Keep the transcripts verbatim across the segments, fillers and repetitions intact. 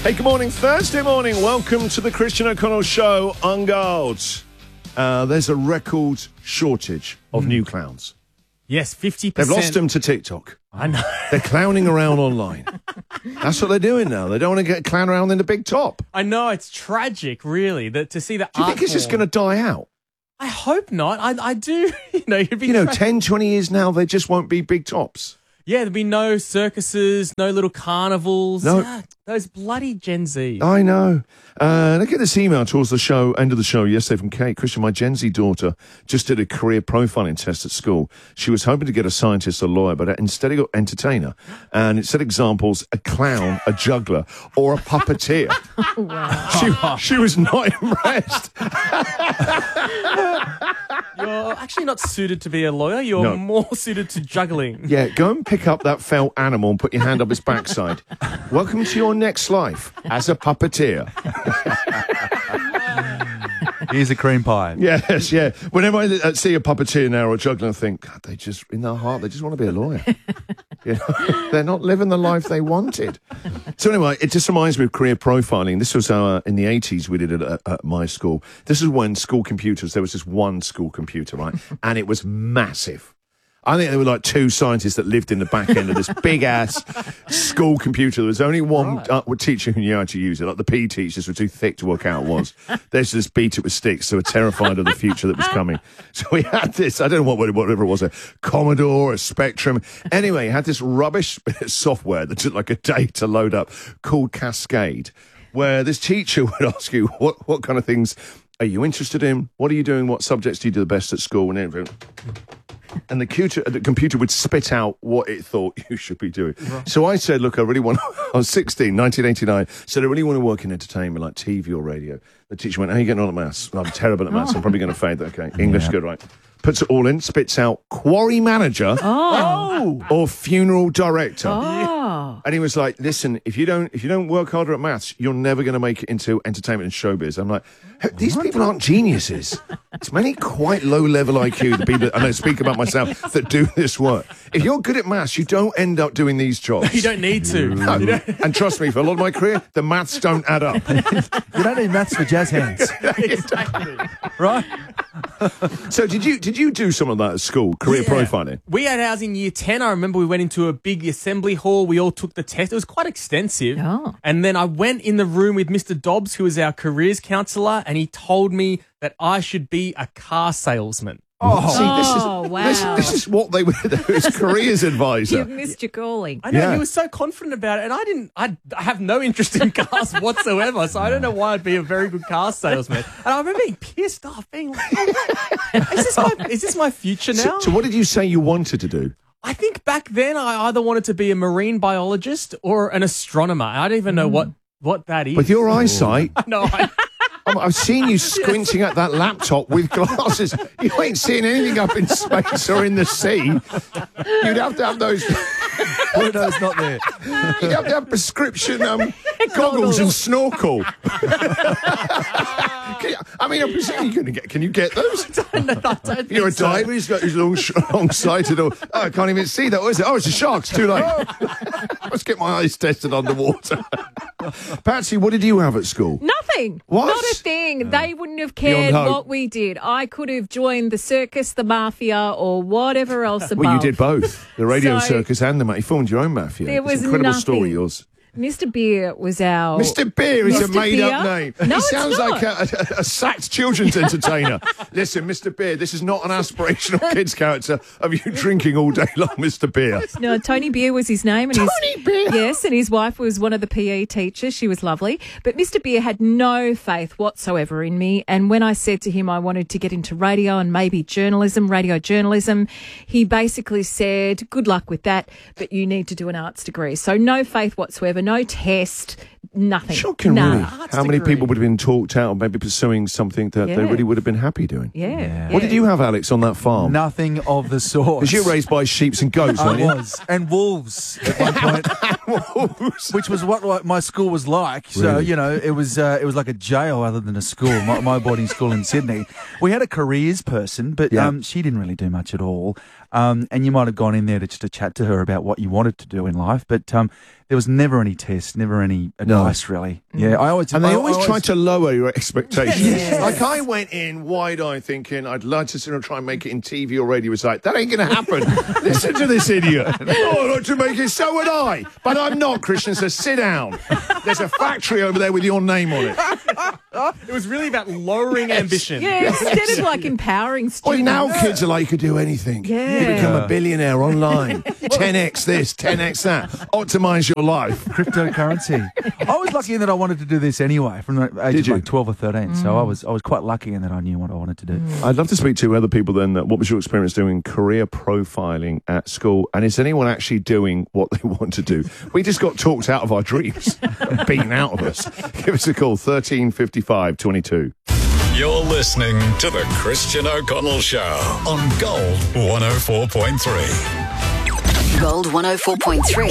Hey, good morning. Thursday morning. Welcome to the Christian O'Connell Show on Gold. Uh, there's a record shortage of mm. new clowns. Yes, fifty percent. They've lost them to TikTok. I know. They're clowning around online. That's what they're doing now. They don't want to get clown around in the big top. I know. It's tragic, really, that to see that. Do you think it's just going to die out? I hope not. I, I do. You know, you'd be you know, tra- ten, twenty years now, they just won't be big tops. Yeah, there'll be no circuses, no little carnivals. No. Ah, those bloody Gen Z. I know. Uh, look at this email towards the show, end of the show yesterday from Kate. Christian, my Gen Z daughter just did a career profiling test at school. She was hoping to get a scientist or lawyer, but instead it got entertainer. And it said examples, a clown, a juggler, or a puppeteer. Wow. She, she was not impressed. You're actually not suited to be a lawyer. You're No. more suited to juggling. Yeah, go and pick up that felt animal and put your hand up its backside. Welcome to your next life as a puppeteer. Here's a cream pie. Yes, yeah. Whenever I uh, see a puppeteer now or a juggler, I think, God, they just, in their heart, they just want to be a lawyer. You know? They're not living the life they wanted. So anyway, it just reminds me of career profiling. This was uh, in the eighties, we did it at, at my school. This is when school computers, there was just one school computer, right? And it was massive. I think there were like two scientists that lived in the back end of this big-ass school computer. There was only one right. uh, teacher who knew how to use it. Like the P E teachers were too thick to work out what it was. They just beat it with sticks, so were terrified of the future that was coming. So we had this, I don't know what whatever it was, a Commodore, a Spectrum. Anyway, it had this rubbish software that took like a day to load up called Cascade, where this teacher would ask you, what, what kind of things are you interested in? What are you doing? What subjects do you do the best at school? And everything. And the computer, the computer would spit out what it thought you should be doing. Right. So I said, look, I really want, I was sixteen, nineteen eighty-nine, said I really want to work in entertainment, like T V or radio. The teacher went, how are you getting on at maths? Well, I'm terrible at maths. I'm probably going to fade that. Okay. English, yeah. Good, right. Puts it all in, spits out quarry manager oh. or funeral director. Oh. And he was like, listen, if you don't if you don't work harder at maths, you're never going to make it into entertainment and showbiz. I'm like, these what? people aren't geniuses. It's many quite low-level I Q, the people, and I speak about myself, that do this work. If you're good at maths, you don't end up doing these jobs. You don't need to. No. You don't. And trust me, for a lot of my career, the maths don't add up. You don't need maths for jazz hands. Exactly. Right? So did you did you do some of that at school, career yeah. profiling? We had ours in year ten. I remember we went into a big assembly hall. We all took the test. It was quite extensive. Oh. And then I went in the room with Mister Dobbs, who was our careers counsellor, and he told me that I should be a car salesman. Oh, See, this is, oh wow. This, this is what they were as careers advisor. You've missed your calling. I know, Yeah. he was so confident about it, and I didn't, I, I have no interest in cars whatsoever, so I don't know why I'd be a very good car salesman. And I remember being pissed off, being like, oh, what? Is this my, is this my future now? So, so what did you say you wanted to do? I think back then I either wanted to be a marine biologist or an astronomer. I don't even know what, what that is. With your eyesight, No, I... I've seen you squinting at that laptop with glasses. You ain't seeing anything up in space or in the sea. You'd have to have those... Pluto's not there. You'd have to have prescription um, goggles and snorkel. Can you, I mean, I'm presuming you can get. Can you get those? I don't, I don't You're a think so. diver. He's got his long, long-sighted. Or, oh, I can't even see that. What is it? Oh, it's a shark. It's too late. Let's get my eyes tested underwater. Patsy, what did you have at school? Nothing. What? Not a thing. They wouldn't have Beyond cared hope. what we did. I could have joined the circus, the mafia, or whatever else above. Well, you did both. The radio So- circus and the mafia. You formed your own mafia. There It's was an incredible nothing. story, yours. Mister Beer was our... Mister Beer is a Mister made-up Beer? name. No, he it's sounds not. like a, a, a sacked children's entertainer. Listen, Mister Beer, this is not an aspirational kids character of you drinking all day long, Mister Beer. No, Tony Beer was his name. And Tony his, Beer? Yes, and his wife was one of the P E teachers. She was lovely. But Mister Beer had no faith whatsoever in me. And when I said to him I wanted to get into radio and maybe journalism, radio journalism, he basically said, good luck with that, but you need to do an arts degree. So no faith whatsoever, no test, nothing. Shocking, None. really. Arts How many degree. people would have been talked out of maybe pursuing something that they Yeah. really would have been happy doing? Yeah. Yeah. What did you have, Alex, on that farm? Nothing of the sort. Because you were raised by sheep and goats, I weren't you? was. And wolves at one point. Which was what like, my school was like. So, Really? you know, it was uh, it was like a jail other than a school, my, my boarding school in Sydney. We had a careers person, but Yeah. um, she didn't really do much at all. Um, and you might have gone in there to, just to chat to her about what you wanted to do in life, but um, there was never any test, never any advice, really. Yeah, I always And they I, always, I always try to lower your expectations. Yes. Like I went in wide-eyed thinking I'd like to sort of try and make it in T V or radio. It's like, that ain't going to happen. Listen to this idiot. Oh, I'd like to make it, so would I. But I'm not, Christian, so sit down. There's a factory over there with your name on it. It was really about lowering Yes. ambition. Yeah, instead of like empowering Well, students. now kids are like, you could do anything. Yeah. You become a billionaire online. ten x this, ten x that. Optimise your life. cryptocurrency. I was lucky in that I wanted to do this anyway from the age Did of you? like twelve or thirteen. So I was I was quite lucky in that I knew what I wanted to do. I'd love to speak to other people then. uh, What was your experience doing career profiling at school? And is anyone actually doing what they want to do? We just got talked out of our dreams, beaten out of us. Give us a call, thirteen fifty-five twenty-two. You're listening to The Christian O'Connell Show on Gold one oh four point three. Gold one oh four point three.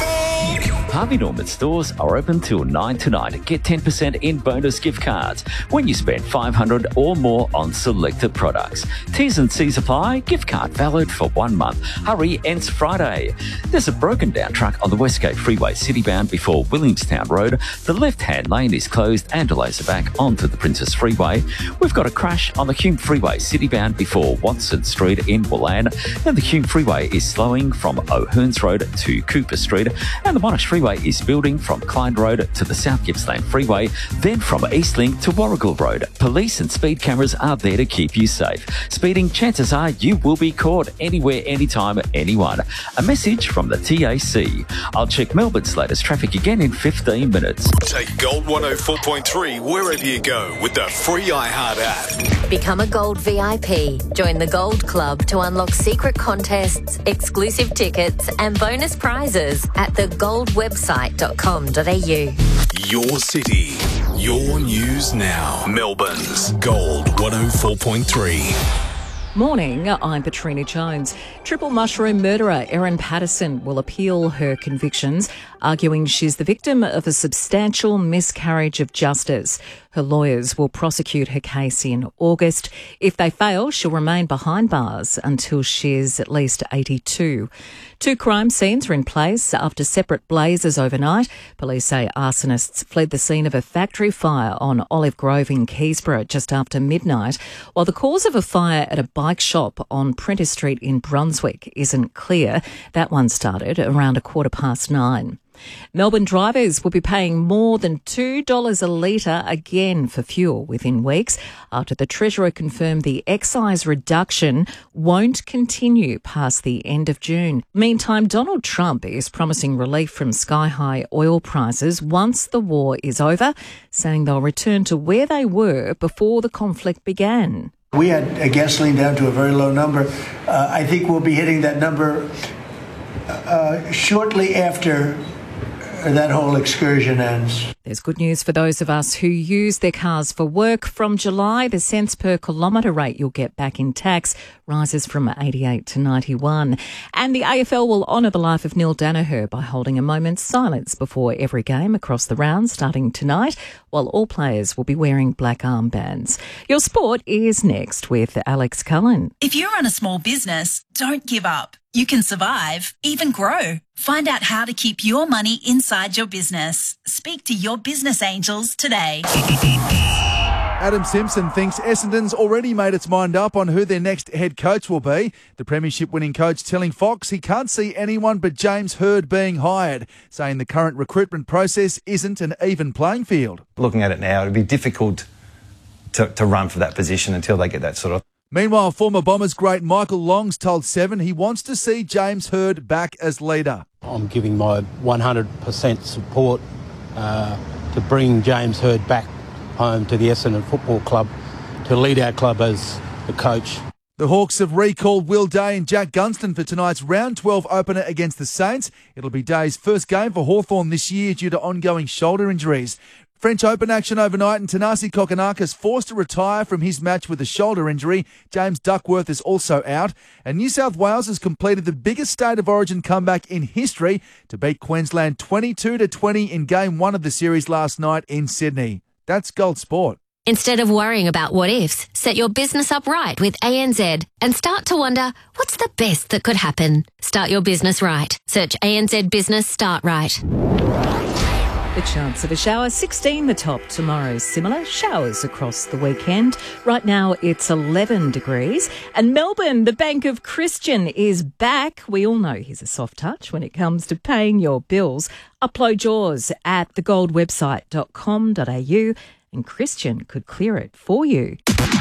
Harvey Norman stores are open till nine tonight. Get ten percent in bonus gift cards when you spend five hundred dollars or more on selected products. T's and C's apply. Gift card valid for one month. Hurry, ends Friday. There's a broken down truck on the Westgate Freeway citybound before Williamstown Road. The left-hand lane is closed and delays are back onto the Princess Freeway. We've got a crash on the Hume Freeway citybound before Watson Street in Willan. Then the Hume Freeway is slowing from O'Hearns Road to Cooper Street. And the Monash Freeway is building from Clyde Road to the South Gippsland Freeway, then from Eastlink to Warrigal Road. Police and speed cameras are there to keep you safe. Speeding, chances are you will be caught anywhere, anytime, anyone. A message from the T A C. I'll check Melbourne's latest traffic again in fifteen minutes. Take Gold one oh four point three wherever you go with the free iHeart app. Become a Gold V I P. Join the Gold Club to unlock secret contests, exclusive tickets and bonus prizes at the gold website dot com dot a u. Your city, your news now. Melbourne's Gold one oh four point three. Morning, I'm Katrina Jones. Triple mushroom murderer Erin Patterson will appeal her convictions, arguing she's the victim of a substantial miscarriage of justice. Her lawyers will prosecute her case in August. If they fail, she'll remain behind bars until she's at least eighty-two. Two crime scenes are in place after separate blazes overnight. Police say arsonists fled the scene of a factory fire on Olive Grove in Keysborough just after midnight, while the cause of a fire at a bike shop on Prentice Street in Brunswick isn't clear. That one started around a quarter past nine. Melbourne drivers will be paying more than two dollars a litre again for fuel within weeks after the Treasurer confirmed the excise reduction won't continue past the end of June. Meantime, Donald Trump is promising relief from sky-high oil prices once the war is over, saying they'll return to where they were before the conflict began. We had a gasoline down to a very low number. Uh, I think we'll be hitting that number uh, shortly after that whole excursion ends. There's good news for those of us who use their cars for work. From July, the cents per kilometre rate you'll get back in tax rises from eighty-eight to ninety-one. And the A F L will honour the life of Neil Danaher by holding a moment's silence before every game across the round starting tonight, while all players will be wearing black armbands. Your sport is next with Alex Cullen. If you run a small business, don't give up. You can survive, even grow. Find out how to keep your money inside your business. Speak to your business angels today. Adam Simpson thinks Essendon's already made its mind up on who their next head coach will be. The premiership-winning coach telling Fox he can't see anyone but James Hird being hired, saying the current recruitment process isn't an even playing field. Looking at it now, it'd be difficult to, to run for that position until they get that sort of... Meanwhile, former Bombers great Michael Long's told Seven he wants to see James Hird back as leader. I'm giving my one hundred percent support uh, to bring James Hird back home to the Essendon Football Club to lead our club as the coach. The Hawks have recalled Will Day and Jack Gunston for tonight's round twelve opener against the Saints. It'll be Day's first game for Hawthorn this year due to ongoing shoulder injuries. French Open action overnight and Tanasi Kokonakis forced to retire from his match with a shoulder injury. James Duckworth is also out. And New South Wales has completed the biggest State of Origin comeback in history to beat Queensland twenty-two to twenty in game one of the series last night in Sydney. That's Gold Sport. Instead of worrying about what ifs, set your business up right with A N Z and start to wonder, what's the best that could happen? Start your business right. Search A N Z Business Start Right. The chance of a shower, sixteen the top. Tomorrow, similar showers across the weekend. Right now, it's eleven degrees. And Melbourne, the Bank of Christian, is back. We all know he's a soft touch when it comes to paying your bills. Upload yours at the gold website dot com dot a u and Christian could clear it for you.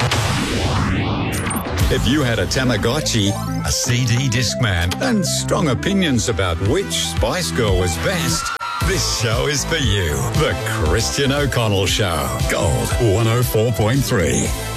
If you had a Tamagotchi, a C D Discman, and strong opinions about which Spice Girl was best, this show is for you. The Christian O'Connell Show. Gold one oh four point three.